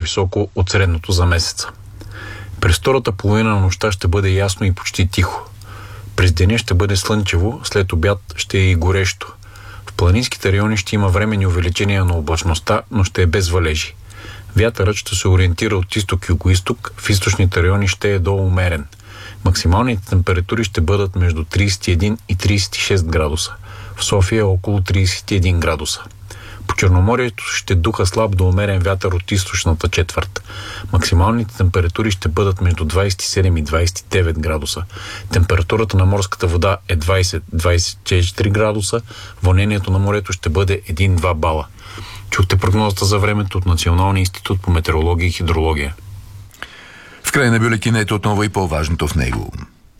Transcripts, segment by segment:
по-високо от средното за месеца. През втората половина на нощта ще бъде ясно и почти тихо. През деня ще бъде слънчево, след обяд ще е и горещо. В планинските райони ще има временни увеличения на облачността, но ще е без валежи. Вятърът ще се ориентира от изток и югоизток, в източните райони ще е до умерен. Максималните температури ще бъдат между 31 и 36 градуса. В София около 31 градуса. По Черноморието ще духа слаб до умерен вятър от източната четвърт. Максималните температури ще бъдат между 27 и 29 градуса. Температурата на морската вода е 20-24 градуса. Вълнението на морето ще бъде 1-2 бала. Чухте прогнозата за времето от Националния институт по метеорология и хидрология. В края на бюлетина отново и по-важното в него.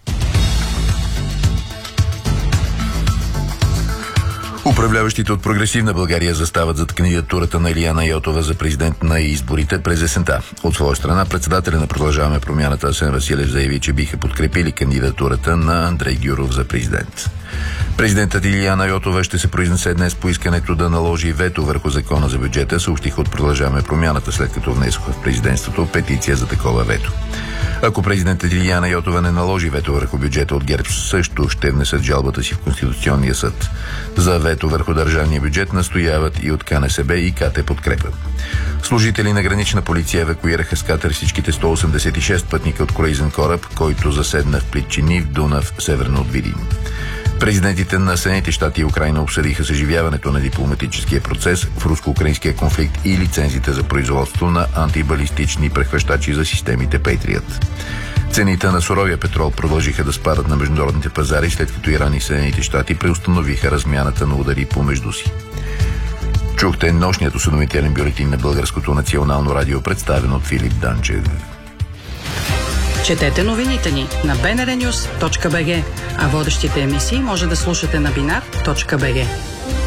Управляващите от Прогресивна България застават зад кандидатурата на Илияна Йотова за президент на изборите през есента. От своя страна, председателя на Продължаваме промяната Асен Василев заяви, че биха подкрепили кандидатурата на Андрей Гюров за президент. Президентът Илияна Йотова ще се произнесе днес по искането да наложи вето върху закона за бюджета, съобщиха от Продължаваме промяната, след като внесоха в президентството петиция за такова вето. Ако президентът Илияна Йотова не наложи вето върху бюджета, от ГЕРБ също ще внесат жалбата си в Конституционния съд. За вето върху държавния бюджет настояват и от КНСБ и КТ Подкрепа. Служители на гранична полиция евакуираха с катер всичките 186 пътника от круизен кораб, който заседна в Плитчини в Дунав, северно от Видин. Президентите на Съединените щати и Украйна обсъдиха съживяването на дипломатическия процес в руско-украинския конфликт и лицензите за производство на антибалистични прехващачи за системите Patriot. Цените на суровия петрол продължиха да спадат на международните пазари, след като Иран и Съединените щати преустановиха размяната на удари помежду си. Чухте нощният осведомителен бюлетин на Българското национално радио, представен от Филип Данчев. Четете новините ни на bnrnews.bg, а водещите емисии може да слушате на binar.bg.